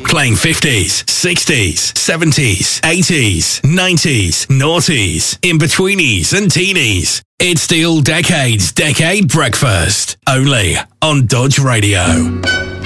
Playing 50s, 60s, 70s, 80s, 90s, noughties, in-betweenies and teenies. It's the All Decades Decade Breakfast, only on Dodge Radio.